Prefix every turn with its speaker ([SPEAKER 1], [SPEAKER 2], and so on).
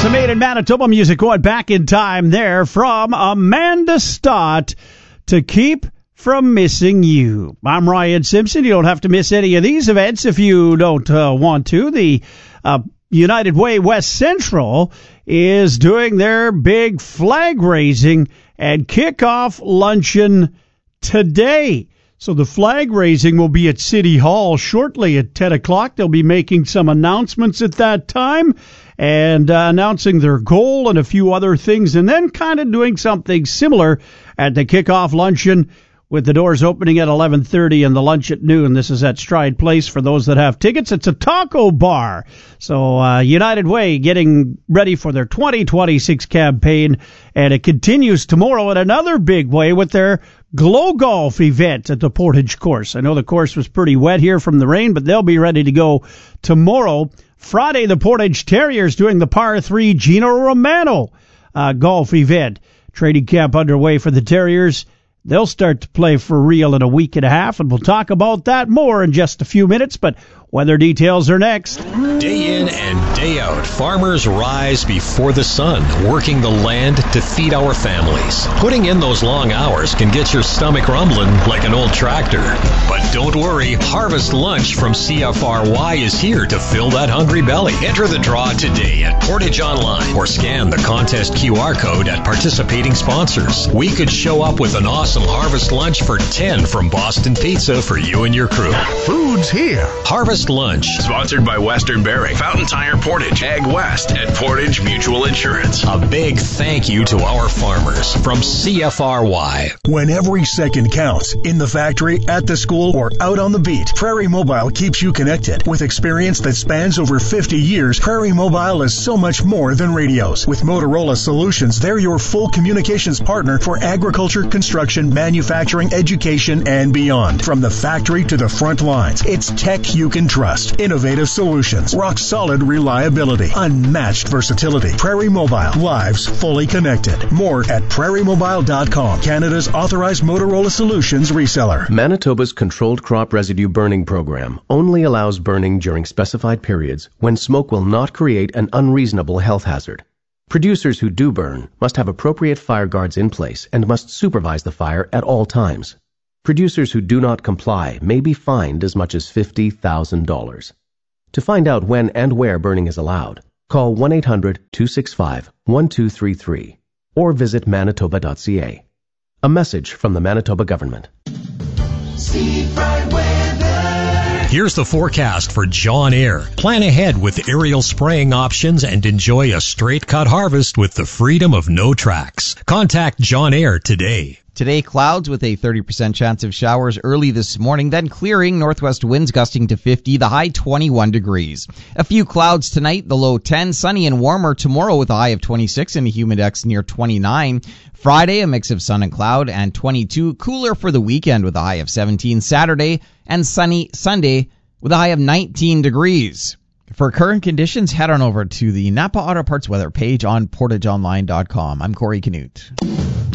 [SPEAKER 1] Some made in Manitoba music going back in time there from Amanda Stott to Keep From Missing You. I'm Ryan Simpson. You don't have to miss any of these events if you don't want to. The United Way West Central is doing their big flag raising and kickoff luncheon today. So the flag raising will be at City Hall shortly at 10 o'clock. They'll be making some announcements at that time and announcing their goal and a few other things, and then kind of doing something similar at the kickoff luncheon with the doors opening at 11:30 and the lunch at noon. This is at Stride Place for those that have tickets. It's a taco bar. So United Way getting ready for their 2026 campaign, and it continues tomorrow in another big way with their Glow Golf event at the Portage course. I know the course was pretty wet here from the rain, but they'll be ready to go tomorrow. Friday, the Portage Terriers doing the Par 3 Gino Romano golf event. Training camp underway for the Terriers. They'll start to play for real in a week and a half, and we'll talk about that more in just a few minutes, but weather details are next.
[SPEAKER 2] Day in and day out, farmers rise before the sun, working the land to feed our families. Putting in those long hours can get your stomach rumbling like an old tractor. But don't worry, Harvest Lunch from CFRY is here to fill that hungry belly. Enter the draw today at Portage Online or scan the contest QR code at participating sponsors. We could show up with an awesome Harvest Lunch for 10 from Boston Pizza for you and your crew.
[SPEAKER 3] Food's here.
[SPEAKER 2] Harvest Lunch.
[SPEAKER 3] Sponsored by Western Bearing, Fountain Tire Portage, Ag West, and Portage Mutual Insurance.
[SPEAKER 2] A big thank you to our farmers from CFRY.
[SPEAKER 4] When every second counts, in the factory, at the school, or out on the beat, Prairie Mobile keeps you connected. With experience that spans over 50 years, Prairie Mobile is so much more than radios. With Motorola Solutions, they're your full communications partner for agriculture, construction, manufacturing, education, and beyond. From the factory to the front lines, it's tech you can trust. Innovative solutions, rock-solid reliability, unmatched versatility. Prairie Mobile, lives fully connected. More at prairiemobile.com, Canada's authorized Motorola Solutions reseller.
[SPEAKER 5] Manitoba's Controlled Crop Residue Burning Program only allows burning during specified periods when smoke will not create an unreasonable health hazard. Producers who do burn must have appropriate fire guards in place and must supervise the fire at all times. Producers who do not comply may be fined as much as $50,000. To find out when and where burning is allowed, call 1-800-265-1233 or visit manitoba.ca. A message from the Manitoba government.
[SPEAKER 2] Here's the forecast for John Eyre. Plan ahead with aerial spraying options and enjoy a straight cut harvest with the freedom of no tracks. Contact John Eyre today.
[SPEAKER 6] Today, clouds with a 30% chance of showers early this morning, then clearing, northwest winds gusting to 50, the high 21 degrees. A few clouds tonight, the low 10, sunny and warmer tomorrow with a high of 26 and a humidex near 29. Friday, a mix of sun and cloud and 22, cooler for the weekend with a high of 17. Saturday and sunny Sunday with a high of 19 degrees. For current conditions, head on over to the Napa Auto Parts weather page on portageonline.com. I'm Corey Canute.